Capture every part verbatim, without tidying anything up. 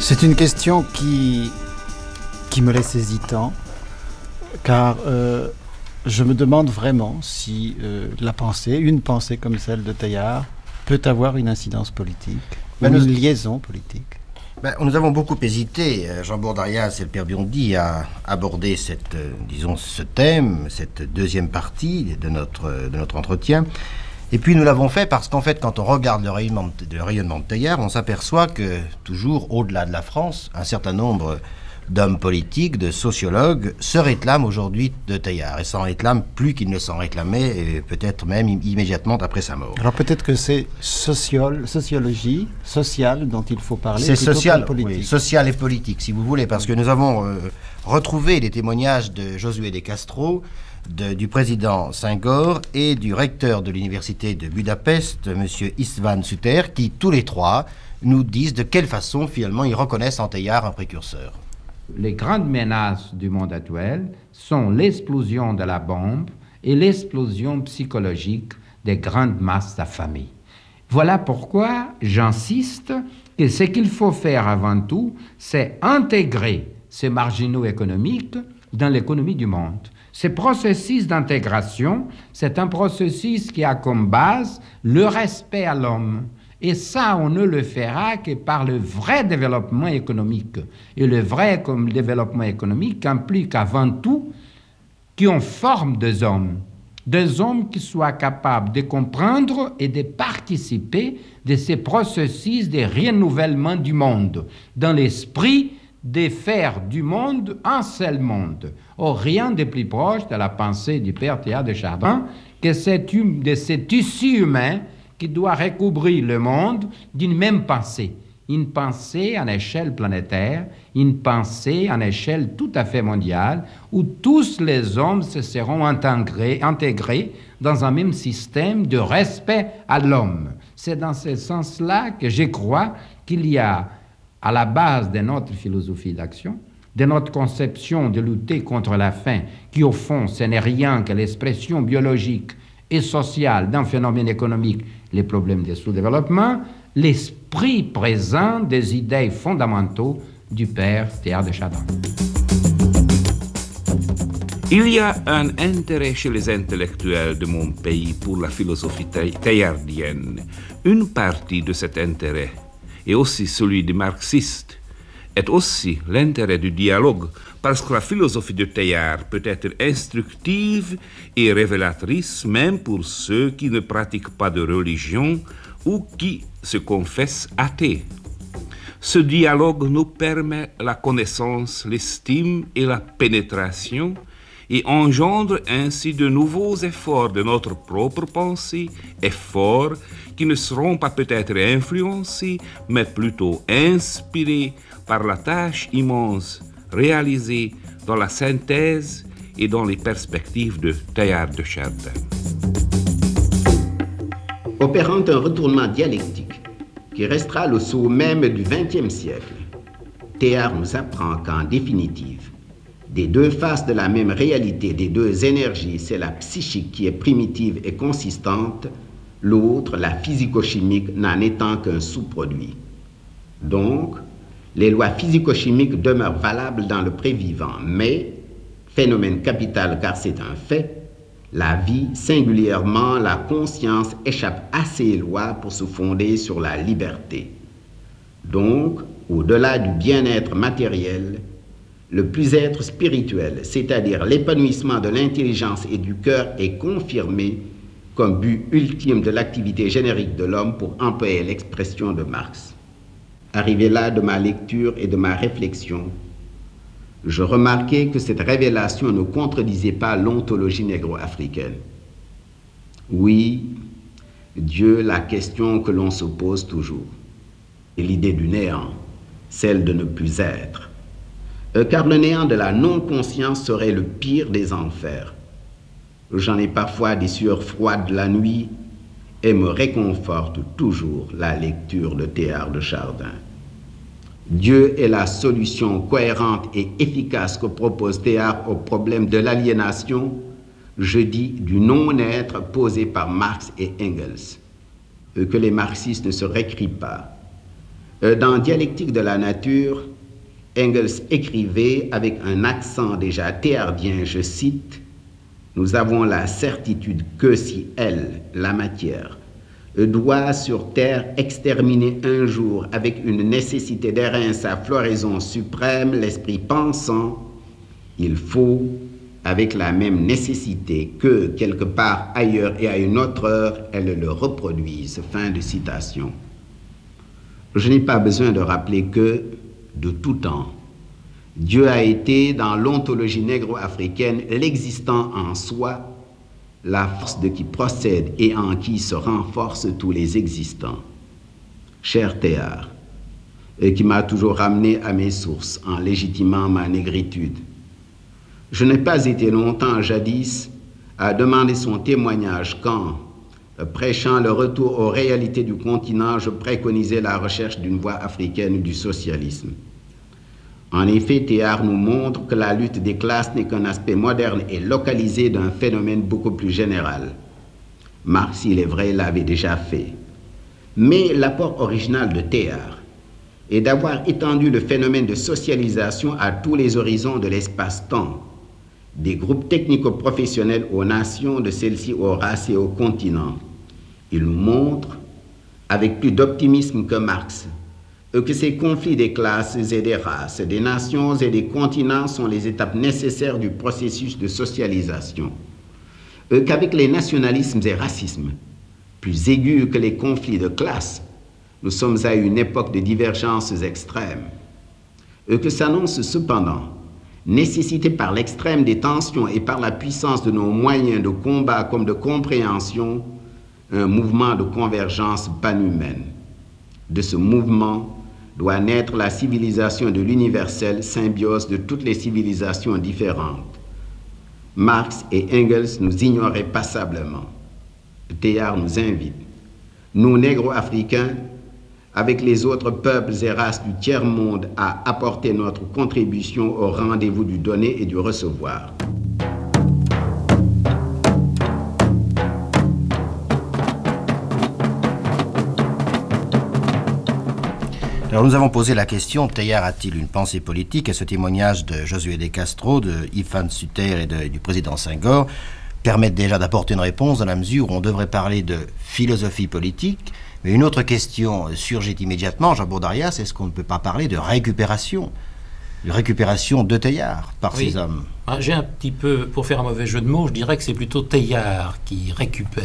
C'est une question qui, qui me laisse hésitant, car euh, je me demande vraiment si euh, la pensée, une pensée comme celle de Teilhard, peut avoir une incidence politique, ben ou nous, une liaison politique. Ben, nous avons beaucoup hésité, Jean Bourdarias et le père Biondi, à aborder cette, euh, disons, ce thème, cette deuxième partie de notre, de notre entretien. Et puis nous l'avons fait parce qu'en fait, quand on regarde le rayonnement, le rayonnement de Teilhard, on s'aperçoit que toujours au-delà de la France, un certain nombre d'hommes politiques, de sociologues, se réclament aujourd'hui de Teilhard et s'en réclament plus qu'ils ne s'en réclamaient, et peut-être même immédiatement après sa mort. Alors peut-être que c'est social, sociologie, sociale dont il faut parler. C'est social, oui, social et politique, si vous voulez, parce que nous avons euh, retrouvé les témoignages de Josué de Castro, De, du président Senghor et du recteur de l'université de Budapest, M. István Suter, qui tous les trois nous disent de quelle façon finalement ils reconnaissent en Teilhard un précurseur. Les grandes menaces du monde actuel sont l'explosion de la bombe et l'explosion psychologique des grandes masses affamées. Voilà pourquoi j'insiste que ce qu'il faut faire avant tout, c'est intégrer ces marginaux économiques dans l'économie du monde. Ce processus d'intégration, c'est un processus qui a comme base le respect à l'homme. Et ça, on ne le fera que par le vrai développement économique. Et le vrai comme développement économique implique avant tout qu'on forme des hommes. Des hommes qui soient capables de comprendre et de participer de ces processus de renouvellement du monde, dans l'esprit de faire du monde un seul monde. Or, rien de plus proche de la pensée du père Teilhard de Chardin que cet hum, de ce tissu humain qui doit recouvrir le monde d'une même pensée. Une pensée à échelle planétaire, une pensée à échelle tout à fait mondiale, où tous les hommes se seront intégrés, intégrés dans un même système de respect à l'homme. C'est dans ce sens-là que je crois qu'il y a à la base de notre philosophie d'action, de notre conception de lutter contre la faim, qui au fond, ce n'est rien que l'expression biologique et sociale d'un phénomène économique, les problèmes de sous-développement, l'esprit présent des idées fondamentaux du père Teilhard de Chardin. Il y a un intérêt chez les intellectuels de mon pays pour la philosophie teilhardienne. Une partie de cet intérêt, et aussi celui des marxistes, est aussi l'intérêt du dialogue, parce que la philosophie de Teilhard peut être instructive et révélatrice même pour ceux qui ne pratiquent pas de religion ou qui se confessent athées. Ce dialogue nous permet la connaissance, l'estime et la pénétration et engendre ainsi de nouveaux efforts de notre propre pensée, efforts qui ne seront pas peut-être influencés, mais plutôt inspirés par la tâche immense réalisée dans la synthèse et dans les perspectives de Teilhard de Chardin. Opérant un retournement dialectique qui restera le sceau même du vingtième siècle, Teilhard nous apprend qu'en définitive, des deux faces de la même réalité, des deux énergies, c'est la psychique qui est primitive et consistante, l'autre, la physico-chimique, n'en étant qu'un sous-produit. Donc, les lois physico-chimiques demeurent valables dans le prévivant, mais, phénomène capital car c'est un fait, la vie, singulièrement la conscience, échappe à ces lois pour se fonder sur la liberté. Donc, au-delà du bien-être matériel, le plus-être spirituel, c'est-à-dire l'épanouissement de l'intelligence et du cœur, est confirmé comme but ultime de l'activité générique de l'homme, pour employer l'expression de Marx. Arrivé là de ma lecture et de ma réflexion, je remarquai que cette révélation ne contredisait pas l'ontologie négro-africaine. Oui, Dieu, la question que l'on se pose toujours, et l'idée du néant, celle de ne plus être. Euh, car le néant de la non-conscience serait le pire des enfers. J'en ai parfois des sueurs froides la nuit et me réconforte toujours la lecture de Teilhard de Chardin. Dieu est la solution cohérente et efficace que propose Teilhard au problème de l'aliénation, je dis du non-être posé par Marx et Engels. Que les marxistes ne se récrient pas. Euh, dans Dialectique de la nature, Engels écrivait avec un accent déjà théardien, je cite, « Nous avons la certitude que si elle, la matière, doit sur terre exterminer un jour avec une nécessité d'airain sa floraison suprême, l'esprit pensant, il faut, avec la même nécessité que quelque part ailleurs et à une autre heure, elle le reproduise. » Fin de citation. Je n'ai pas besoin de rappeler que, de tout temps, Dieu a été, dans l'ontologie négro-africaine, l'existant en soi, la force de qui procède et en qui se renforcent tous les existants. Cher Théard, et qui m'a toujours ramené à mes sources en légitimant ma négritude, je n'ai pas été longtemps jadis à demander son témoignage quand, prêchant le retour aux réalités du continent, je préconisais la recherche d'une voie africaine du socialisme. En effet, Théard nous montre que la lutte des classes n'est qu'un aspect moderne et localisé d'un phénomène beaucoup plus général. Marx, il est vrai, l'avait déjà fait. Mais l'apport original de Théard est d'avoir étendu le phénomène de socialisation à tous les horizons de l'espace-temps, des groupes technico-professionnels aux nations, de celles-ci aux races et aux continents. Il nous montre, avec plus d'optimisme que Marx, que ces conflits des classes et des races, des nations et des continents sont les étapes nécessaires du processus de socialisation, qu'avec les nationalismes et racismes, plus aigus que les conflits de classe, nous sommes à une époque de divergences extrêmes, que s'annonce cependant, nécessité par l'extrême des tensions et par la puissance de nos moyens de combat comme de compréhension, un mouvement de convergence panhumaine. De ce mouvement doit naître la civilisation de l'universel, symbiose de toutes les civilisations différentes. Marx et Engels nous ignoraient passablement. Théard nous invite, nous négro-africains, avec les autres peuples et races du tiers-monde, à apporter notre contribution au rendez-vous du donner et du recevoir. Alors nous avons posé la question, Théard a-t-il une pensée politique? Et ce témoignage de Josué de Castro, de Yves Van Sutter et de, du président Senghor permettent déjà d'apporter une réponse dans la mesure où on devrait parler de philosophie politique. Mais une autre question surgit immédiatement, Jean Bourdarias, est-ce qu'on ne peut pas parler de récupération, de récupération de Théard par oui. ces hommes? Ah, j'ai un petit peu, pour faire un mauvais jeu de mots, je dirais que c'est plutôt Théard qui récupère.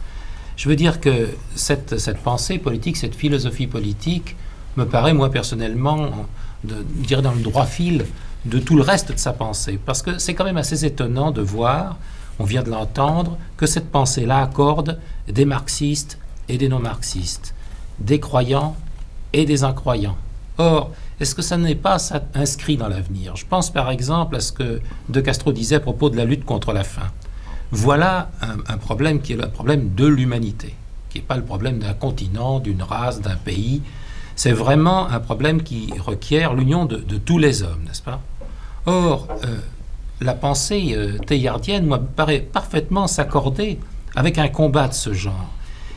Je veux dire que cette, cette pensée politique, cette philosophie politique, me paraît, moi, personnellement, de, je dirais dans le droit fil de tout le reste de sa pensée. Parce que c'est quand même assez étonnant de voir, on vient de l'entendre, que cette pensée-là accorde des marxistes et des non-marxistes, des croyants et des incroyants. Or, est-ce que ça n'est pas ça, inscrit dans l'avenir? Je pense par exemple à ce que De Castro disait à propos de la lutte contre la faim. Voilà un, un problème qui est le problème de l'humanité, qui n'est pas le problème d'un continent, d'une race, d'un pays. C'est vraiment un problème qui requiert l'union de, de tous les hommes, n'est-ce pas? Or, euh, la pensée euh, théardienne, moi, me paraît parfaitement s'accorder avec un combat de ce genre.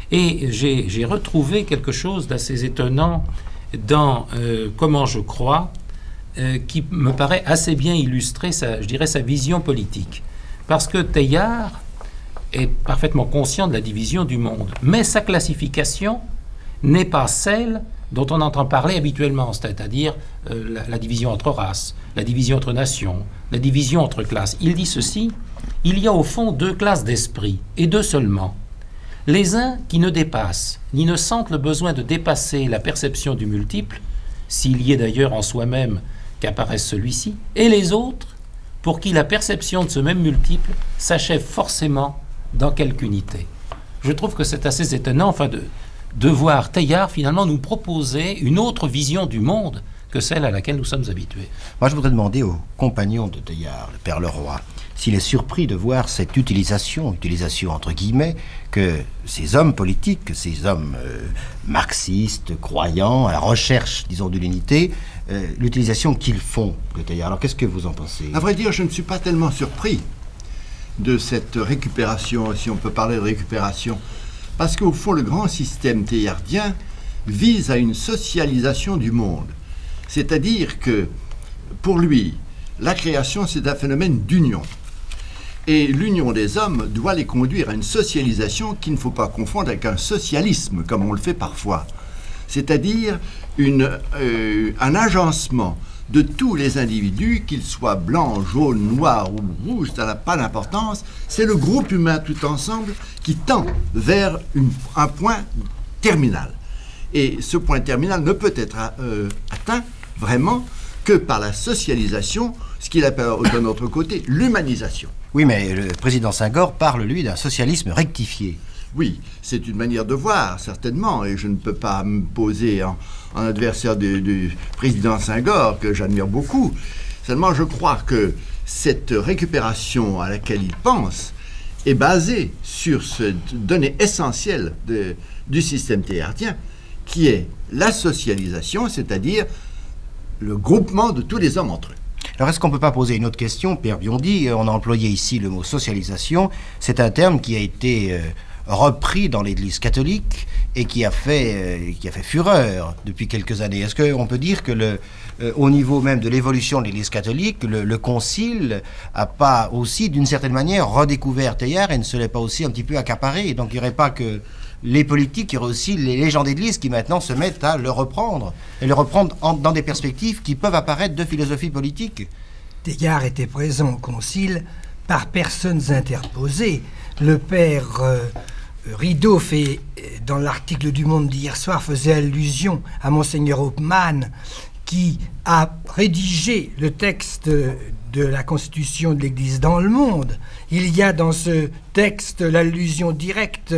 Et j'ai, j'ai retrouvé quelque chose d'assez étonnant dans euh, Comment je crois, euh, qui me paraît assez bien illustrer, sa, je dirais, sa vision politique. Parce que Théard est parfaitement conscient de la division du monde, mais sa classification n'est pas celle dont on entend parler habituellement, c'est-à-dire euh, la, la division entre races, la division entre nations, la division entre classes. Il dit ceci, il y a au fond deux classes d'esprit, et deux seulement. Les uns qui ne dépassent, ni ne sentent le besoin de dépasser la perception du multiple, s'il y est d'ailleurs en soi-même qu'apparaisse celui-ci, et les autres, pour qui la perception de ce même multiple s'achève forcément dans quelque unité. Je trouve que c'est assez étonnant, enfin, de... de voir Théard finalement nous proposer une autre vision du monde que celle à laquelle nous sommes habitués. Moi, je voudrais demander au compagnon de Théard, le père Leroy, s'il est surpris de voir cette utilisation, utilisation entre guillemets, que ces hommes politiques, que ces hommes euh, marxistes, croyants, à la recherche, disons, de l'unité, euh, l'utilisation qu'ils font de Théard. Alors, qu'est-ce que vous en pensez? À vrai dire, je ne suis pas tellement surpris de cette récupération, si on peut parler de récupération. Parce qu'au fond, le grand système théardien vise à une socialisation du monde. C'est-à-dire que, pour lui, la création, c'est un phénomène d'union. Et l'union des hommes doit les conduire à une socialisation qu'il ne faut pas confondre avec un socialisme, comme on le fait parfois. C'est-à-dire une, euh, un agencement de tous les individus, qu'ils soient blancs, jaunes, noirs ou rouges, ça n'a pas d'importance. C'est le groupe humain tout ensemble qui tend vers une, un point terminal. Et ce point terminal ne peut être euh, atteint vraiment que par la socialisation, ce qu'il appelle de notre côté l'humanisation. Oui, mais le président Senghor parle, lui, d'un socialisme rectifié. Oui, c'est une manière de voir, certainement, et je ne peux pas me poser en, en adversaire du, du président Senghor, que j'admire beaucoup. Seulement, je crois que cette récupération à laquelle il pense est basée sur cette donnée essentielle de, du système théardien, qui est la socialisation, c'est-à-dire le groupement de tous les hommes entre eux. Alors, est-ce qu'on ne peut pas poser une autre question? Père Biondi, on a employé ici le mot socialisation. C'est un terme qui a été euh, repris dans l'Église catholique et qui a fait, euh, qui a fait fureur depuis quelques années. Est-ce qu'on peut dire que, le, euh, au niveau même de l'évolution de l'Église catholique, le, le Concile n'a pas aussi, d'une certaine manière, redécouvert Teilhard et ne se l'est pas aussi un petit peu accaparé? Donc, il n'y aurait pas que les politiques, il y aurait aussi les gens d'Église qui maintenant se mettent à le reprendre, et le reprendre en, dans des perspectives qui peuvent apparaître de philosophie politique. Teilhard était présent au Concile par personnes interposées. Le père euh, Rideau, fait, dans l'article du Monde d'hier soir, faisait allusion à Monseigneur Hopman, qui a rédigé le texte de la Constitution de l'Église dans le monde. Il y a dans ce texte l'allusion directe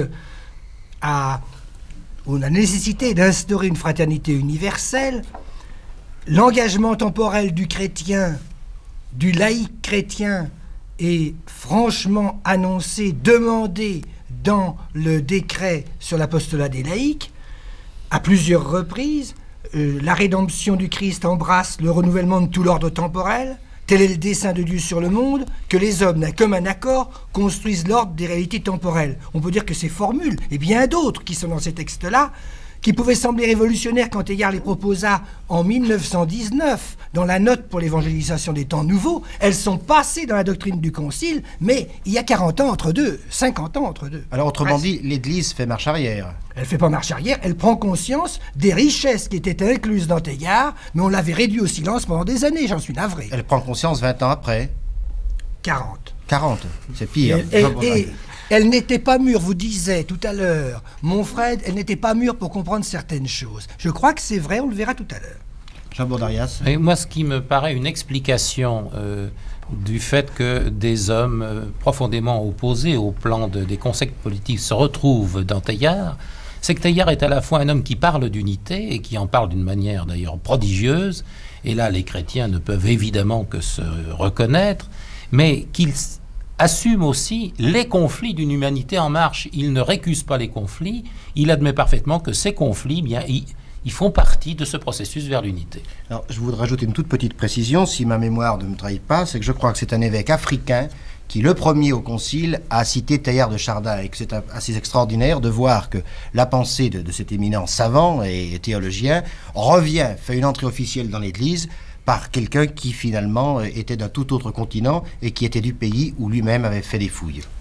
à la nécessité d'instaurer une fraternité universelle, l'engagement temporel du chrétien, du laïc chrétien, est franchement annoncé, demandé dans le décret sur l'apostolat des laïcs, à plusieurs reprises. Euh, la rédemption du Christ embrasse le renouvellement de tout l'ordre temporel. Tel est le dessein de Dieu sur le monde, que les hommes, d'un commun accord, construisent l'ordre des réalités temporelles. On peut dire que ces formules, et bien d'autres qui sont dans ces textes-là, qui pouvaient sembler révolutionnaires quand Teilhard les proposa en mille neuf cent dix-neuf, dans la note pour l'évangélisation des temps nouveaux, elles sont passées dans la doctrine du Concile, mais il y a quarante ans entre deux, cinquante ans entre deux. Alors, autrement Presque. dit, l'Église fait marche arrière. Elle ne fait pas marche arrière, elle prend conscience des richesses qui étaient incluses dans Teilhard, mais on l'avait réduit au silence pendant des années, j'en suis navré. Elle prend conscience vingt ans après. quarante. quarante, c'est pire. Et, et, et elle n'était pas mûre, vous disiez tout à l'heure, mon frère, elle n'était pas mûre pour comprendre certaines choses. Je crois que c'est vrai, on le verra tout à l'heure. Jean Bourdarias. Et moi, ce qui me paraît une explication euh, du fait que des hommes euh, profondément opposés au plan de, des concepts politiques se retrouvent dans Teilhard, c'est que Teilhard est à la fois un homme qui parle d'unité et qui en parle d'une manière d'ailleurs prodigieuse, et là les chrétiens ne peuvent évidemment que se reconnaître, mais qu'il assume aussi les conflits d'une humanité en marche. Il ne récuse pas les conflits, il admet parfaitement que ces conflits, bien, ils, ils font partie de ce processus vers l'unité. Alors, je voudrais rajouter une toute petite précision, si ma mémoire ne me trahit pas, c'est que je crois que c'est un évêque africain qui, le premier au Concile, a cité Teilhard de Chardin, et que c'est assez extraordinaire de voir que la pensée de, de cet éminent savant et théologien revient, fait une entrée officielle dans l'Église, par quelqu'un qui finalement était d'un tout autre continent et qui était du pays où lui-même avait fait des fouilles.